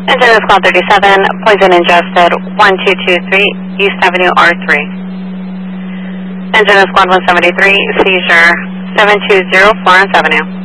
Engine Squad 37, poison ingested 1223 East Avenue R3. Engine Squad 173, seizure 720 Florence Avenue.